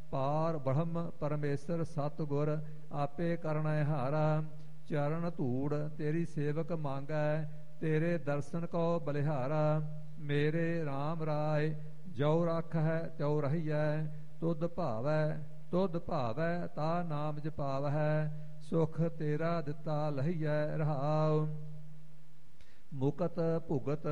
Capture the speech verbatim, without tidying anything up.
ਪਾਰ ਬ੍ਰਹਮ ਪਰਮੇਸ਼ਰ ਸਤਿਗੁਰ ਆਪੇ ਕਰਨੈ ਹਾਰਾ। ਚਰਨ ਧੂੜ ਤੇਰੀ ਸੇਵਕ ਮੰਗੈ ਤੇਰੇ ਦਰਸ਼ਨ ਕੋ ਬਲਿਹਾਰਾ। ਮੇਰੇ RAM ਰਾਏ ਜੋ ਰੱਖ ਹੈ ਤਿਉ ਰਹੀਐ ਤੁਧ ਭਾਵੈ ਤੁਧ ਭਾਵੈ ਤਾ ਨਾਮ ਜਪਾਵਹਿ। ਸੁਖ ਤੇਰਾ ਦਿੱਤਾ ਲਹੀਐ ਰਹਾਉ। ਮੁਕਤ ਭੁਗਤ